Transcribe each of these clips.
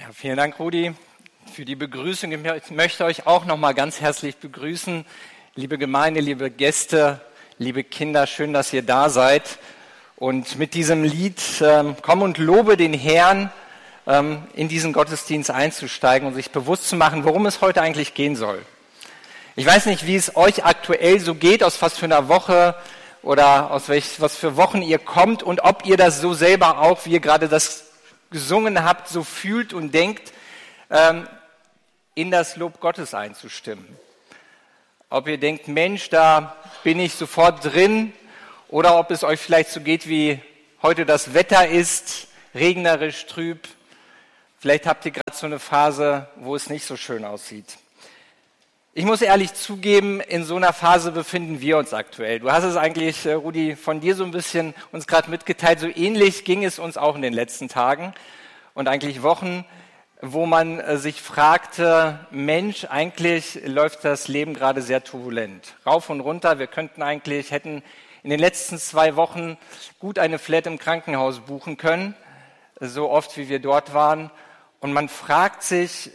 Ja, vielen Dank, Rudi, für die Begrüßung. Ich möchte euch auch noch mal ganz herzlich begrüßen. Liebe Gemeinde, liebe Gäste, liebe Kinder, schön, dass ihr da seid. Und mit diesem Lied Komm und lobe den Herrn in diesen Gottesdienst einzusteigen und sich bewusst zu machen, worum es heute eigentlich gehen soll. Ich weiß nicht, wie es euch aktuell so geht, aus was für einer Woche oder was für Wochen ihr kommt und ob ihr das so selber auch, wie ihr gerade das gesungen habt, so fühlt und denkt, in das Lob Gottes einzustimmen. Ob ihr denkt, Mensch, da bin ich sofort drin, oder ob es euch vielleicht so geht, wie heute das Wetter ist, regnerisch, trüb. Vielleicht habt ihr gerade so eine Phase, wo es nicht so schön aussieht. Ich muss ehrlich zugeben, in so einer Phase befinden wir uns aktuell. Du hast es eigentlich, Rudi, von dir so ein bisschen uns gerade mitgeteilt. So ähnlich ging es uns auch in den letzten Tagen und eigentlich Wochen, wo man sich fragte, Mensch, eigentlich läuft das Leben gerade sehr turbulent. Rauf und runter, wir hätten in den letzten 2 Wochen gut eine Flat im Krankenhaus buchen können, so oft wie wir dort waren. Und man fragt sich,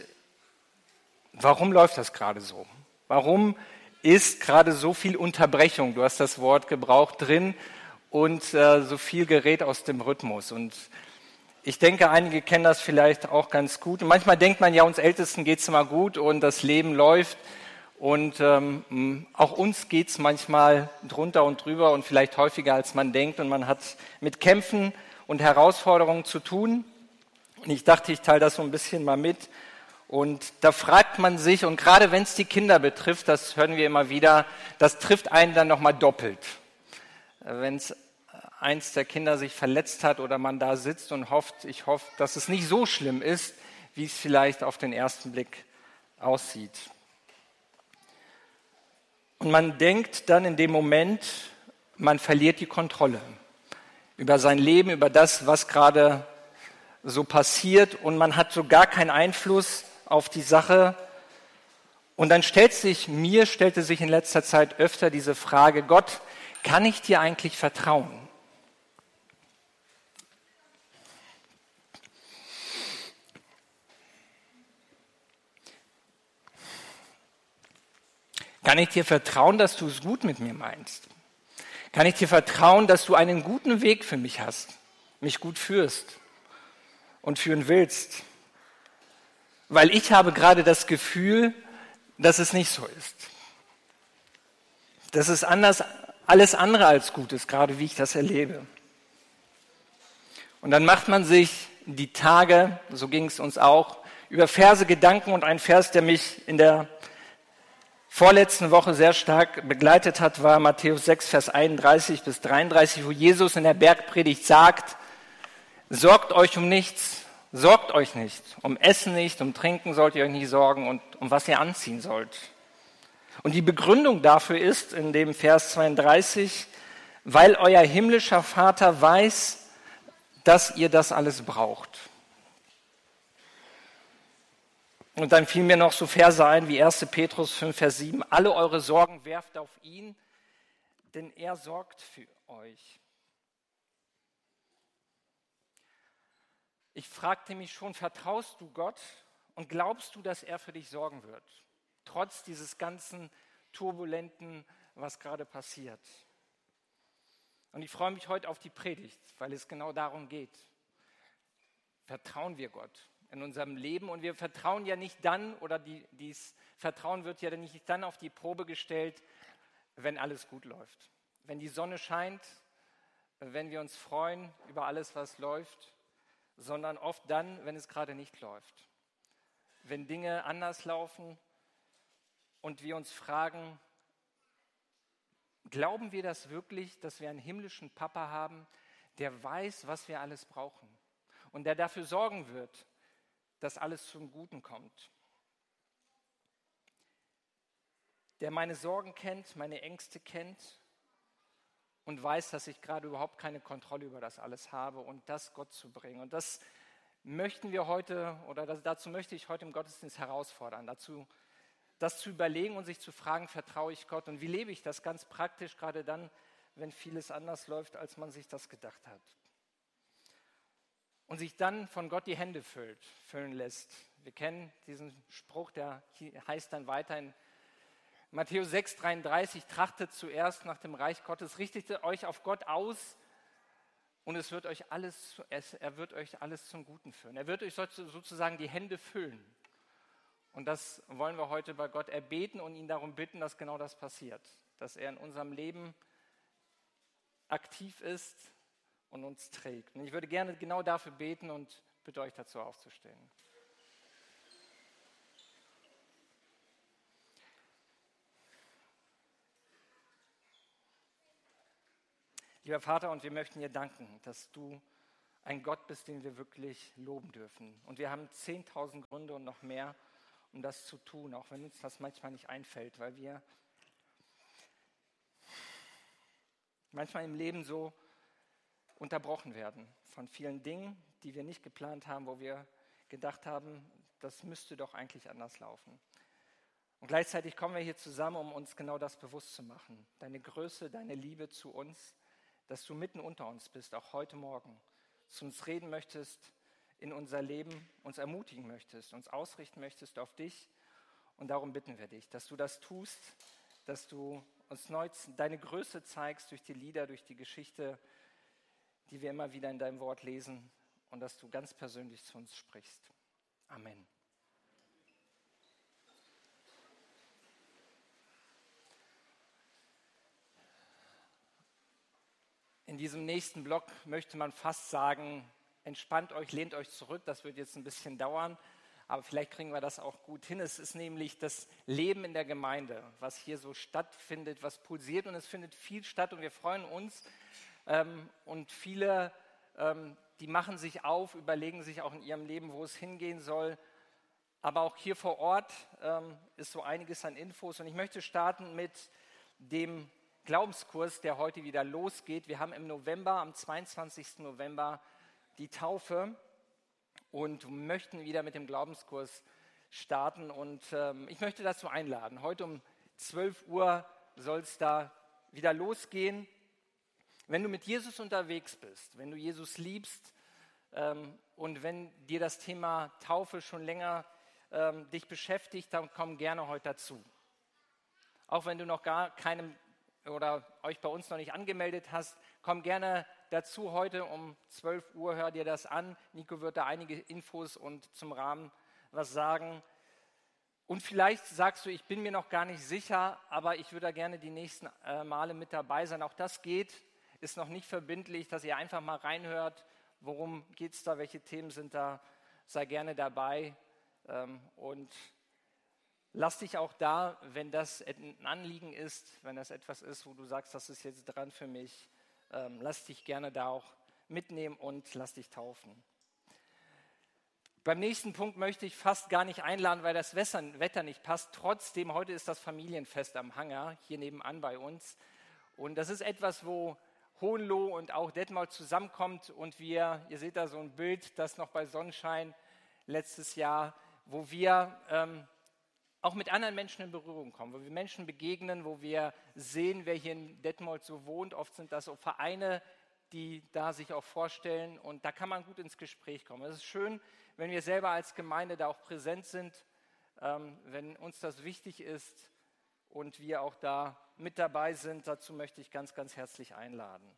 warum läuft das gerade so? Warum ist gerade so viel Unterbrechung, du hast das Wort gebraucht, drin und so viel gerät aus dem Rhythmus? Und ich denke, einige kennen das vielleicht auch ganz gut. Und manchmal denkt man ja, uns Ältesten geht es immer gut und das Leben läuft. Und auch uns geht es manchmal drunter und drüber und vielleicht häufiger, als man denkt. Und man hat mit Kämpfen und Herausforderungen zu tun. Und ich dachte, ich teile das so ein bisschen mal mit. Und da fragt man sich, und gerade wenn es die Kinder betrifft, das hören wir immer wieder, das trifft einen dann nochmal doppelt. Wenn es eins der Kinder sich verletzt hat oder man da sitzt und ich hoffe, dass es nicht so schlimm ist, wie es vielleicht auf den ersten Blick aussieht. Und man denkt dann in dem Moment, man verliert die Kontrolle über sein Leben, über das, was gerade so passiert, und man hat so gar keinen Einfluss auf die Sache. Und dann stellte sich in letzter Zeit öfter diese Frage, Gott, kann ich dir eigentlich vertrauen? Kann ich dir vertrauen, dass du es gut mit mir meinst? Kann ich dir vertrauen, dass du einen guten Weg für mich hast, mich gut führst und führen willst? Weil ich habe gerade das Gefühl, dass es nicht so ist. Dass es alles andere als gut ist, gerade wie ich das erlebe. Und dann macht man sich die Tage, so ging es uns auch, über Verse Gedanken, und ein Vers, der mich in der vorletzten Woche sehr stark begleitet hat, war Matthäus 6, Vers 31 bis 33, wo Jesus in der Bergpredigt sagt, sorgt euch um nichts, sorgt euch nicht, um Essen nicht, um Trinken sollt ihr euch nicht sorgen und um was ihr anziehen sollt. Und die Begründung dafür ist in dem Vers 32, weil euer himmlischer Vater weiß, dass ihr das alles braucht. Und dann fielen mir noch so Verse ein wie 1. Petrus 5, Vers 7, alle eure Sorgen werft auf ihn, denn er sorgt für euch. Ich fragte mich schon, vertraust du Gott und glaubst du, dass er für dich sorgen wird? Trotz dieses ganzen Turbulenten, was gerade passiert. Und ich freue mich heute auf die Predigt, weil es genau darum geht. Vertrauen wir Gott in unserem Leben? Und wir vertrauen ja nicht dann, oder dieses Vertrauen wird ja nicht dann auf die Probe gestellt, wenn alles gut läuft. Wenn die Sonne scheint, wenn wir uns freuen über alles, was läuft, sondern oft dann, wenn es gerade nicht läuft. Wenn Dinge anders laufen und wir uns fragen, glauben wir das wirklich, dass wir einen himmlischen Papa haben, der weiß, was wir alles brauchen und der dafür sorgen wird, dass alles zum Guten kommt? Der meine Sorgen kennt, meine Ängste kennt und weiß, dass ich gerade überhaupt keine Kontrolle über das alles habe, und das Gott zu bringen. Und das möchten wir heute, dazu möchte ich heute im Gottesdienst herausfordern, dazu das zu überlegen und sich zu fragen, vertraue ich Gott? Und wie lebe ich das ganz praktisch, gerade dann, wenn vieles anders läuft, als man sich das gedacht hat? und sich dann von Gott die Hände füllen lässt. Wir kennen diesen Spruch, der heißt dann weiter in Matthäus 6,33, trachtet zuerst nach dem Reich Gottes, richtet euch auf Gott aus und er wird euch alles zum Guten führen. Er wird euch sozusagen die Hände füllen. Und das wollen wir heute bei Gott erbeten und ihn darum bitten, dass genau das passiert. Dass er in unserem Leben aktiv ist und uns trägt. Und ich würde gerne genau dafür beten und bitte euch dazu aufzustehen. Lieber Vater, und wir möchten dir danken, dass du ein Gott bist, den wir wirklich loben dürfen. Und wir haben 10.000 Gründe und noch mehr, um das zu tun, auch wenn uns das manchmal nicht einfällt, weil wir manchmal im Leben so unterbrochen werden von vielen Dingen, die wir nicht geplant haben, wo wir gedacht haben, das müsste doch eigentlich anders laufen. Und gleichzeitig kommen wir hier zusammen, um uns genau das bewusst zu machen. Deine Größe, deine Liebe zu uns, dass du mitten unter uns bist, auch heute Morgen, zu uns reden möchtest in unser Leben, uns ermutigen möchtest, uns ausrichten möchtest auf dich. Und darum bitten wir dich, dass du das tust, dass du uns neu deine Größe zeigst durch die Lieder, durch die Geschichte, die wir immer wieder in deinem Wort lesen und dass du ganz persönlich zu uns sprichst. Amen. In diesem nächsten Block möchte man fast sagen, entspannt euch, lehnt euch zurück, das wird jetzt ein bisschen dauern, aber vielleicht kriegen wir das auch gut hin. Es ist nämlich das Leben in der Gemeinde, was hier so stattfindet, was pulsiert und es findet viel statt und wir freuen uns und viele, die machen sich auf, überlegen sich auch in ihrem Leben, wo es hingehen soll, aber auch hier vor Ort ist so einiges an Infos und ich möchte starten mit dem Glaubenskurs, der heute wieder losgeht. Wir haben im November, am 22. November, die Taufe und möchten wieder mit dem Glaubenskurs starten. Und ich möchte dazu einladen. Heute um 12 Uhr soll es da wieder losgehen. Wenn du mit Jesus unterwegs bist, wenn du Jesus liebst und wenn dir das Thema Taufe schon länger dich beschäftigt, dann komm gerne heute dazu. Auch wenn du noch gar keinem oder euch bei uns noch nicht angemeldet hast, komm gerne dazu heute um 12 Uhr, hör dir das an. Nico wird da einige Infos und zum Rahmen was sagen. Und vielleicht sagst du, ich bin mir noch gar nicht sicher, aber ich würde da gerne die nächsten Male mit dabei sein. Auch das geht, ist noch nicht verbindlich, dass ihr einfach mal reinhört, worum geht es da, welche Themen sind da, sei gerne dabei und lass dich auch da, wenn das ein Anliegen ist, wenn das etwas ist, wo du sagst, das ist jetzt dran für mich, lass dich gerne da auch mitnehmen und lass dich taufen. Beim nächsten Punkt möchte ich fast gar nicht einladen, weil das Wetter nicht passt. Trotzdem, heute ist das Familienfest am Hangar, hier nebenan bei uns. Und das ist etwas, wo Hohenlohe und auch Detmold zusammenkommt. Und ihr seht da so ein Bild, das noch bei Sonnenschein letztes Jahr, wo wir auch mit anderen Menschen in Berührung kommen, wo wir Menschen begegnen, wo wir sehen, wer hier in Detmold so wohnt. Oft sind das so Vereine, die da sich auch vorstellen und da kann man gut ins Gespräch kommen. Es ist schön, wenn wir selber als Gemeinde da auch präsent sind, wenn uns das wichtig ist und wir auch da mit dabei sind. Dazu möchte ich ganz, ganz herzlich einladen.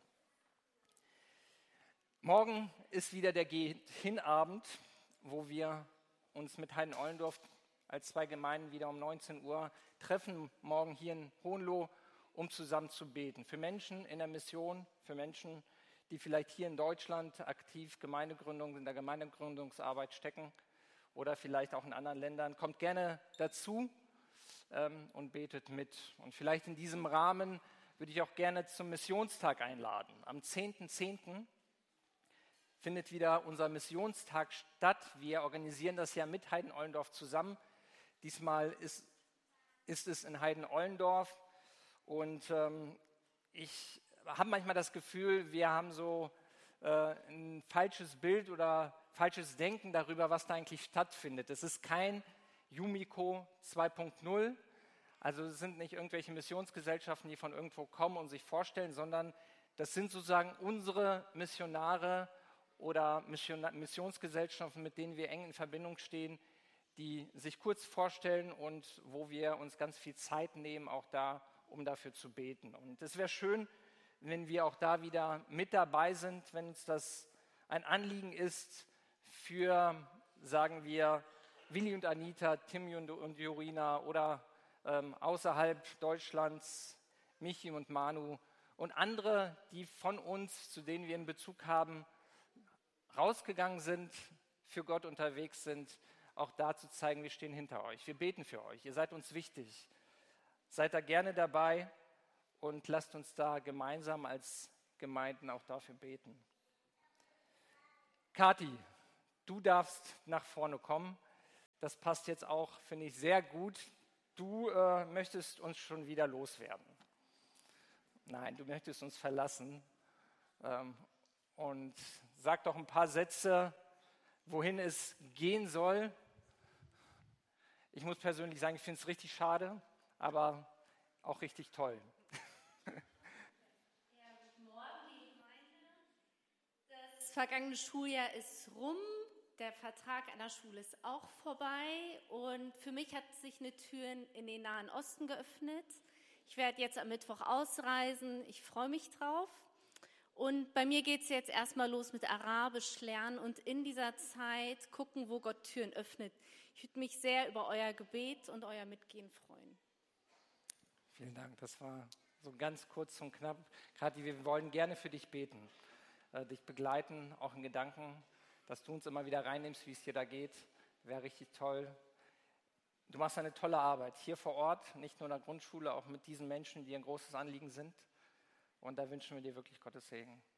Morgen ist wieder der Geh-Hin-Abend, wo wir uns mit Heiden-Ollendorf als zwei Gemeinden wieder um 19 Uhr treffen, morgen hier in Hohenlohe, um zusammen zu beten. Für Menschen in der Mission, für Menschen, die vielleicht hier in Deutschland aktiv in der Gemeindegründungsarbeit stecken oder vielleicht auch in anderen Ländern. Kommt gerne dazu und betet mit. Und vielleicht in diesem Rahmen würde ich auch gerne zum Missionstag einladen. Am 10.10. findet wieder unser Missionstag statt. Wir organisieren das ja mit Heiden-Ollendorf zusammen. Diesmal ist es in Heiden-Ollendorf und ich habe manchmal das Gefühl, wir haben so ein falsches Bild oder falsches Denken darüber, was da eigentlich stattfindet. Es ist kein Yumiko 2.0, also es sind nicht irgendwelche Missionsgesellschaften, die von irgendwo kommen und sich vorstellen, sondern das sind sozusagen unsere Missionare oder Missionsgesellschaften, mit denen wir eng in Verbindung stehen, die sich kurz vorstellen und wo wir uns ganz viel Zeit nehmen, auch da, um dafür zu beten. Und es wäre schön, wenn wir auch da wieder mit dabei sind, wenn uns das ein Anliegen ist für, sagen wir, Willi und Anita, Timmy und Jorina oder außerhalb Deutschlands Michi und Manu und andere, die von uns, zu denen wir einen Bezug haben, rausgegangen sind, für Gott unterwegs sind, auch da zu zeigen, wir stehen hinter euch. Wir beten für euch. Ihr seid uns wichtig. Seid da gerne dabei und lasst uns da gemeinsam als Gemeinden auch dafür beten. Kathi, du darfst nach vorne kommen. Das passt jetzt auch, finde ich, sehr gut. Du möchtest uns schon wieder loswerden. Nein, du möchtest uns verlassen. Und sag doch ein paar Sätze, wohin es gehen soll. Ich muss persönlich sagen, ich finde es richtig schade, aber auch richtig toll. Ja, guten Morgen, liebe Gemeinde. Das vergangene Schuljahr ist rum, der Vertrag an der Schule ist auch vorbei und für mich hat sich eine Tür in den Nahen Osten geöffnet. Ich werde jetzt am Mittwoch ausreisen, ich freue mich drauf. Und bei mir geht es jetzt erstmal los mit Arabisch lernen und in dieser Zeit gucken, wo Gott Türen öffnet. Ich würde mich sehr über euer Gebet und euer Mitgehen freuen. Vielen Dank, das war so ganz kurz und knapp. Kathi, wir wollen gerne für dich beten, dich begleiten, auch in Gedanken, dass du uns immer wieder reinnimmst, wie es dir da geht. Wäre richtig toll. Du machst eine tolle Arbeit hier vor Ort, nicht nur in der Grundschule, auch mit diesen Menschen, die ein großes Anliegen sind. Und da wünschen wir dir wirklich Gottes Segen.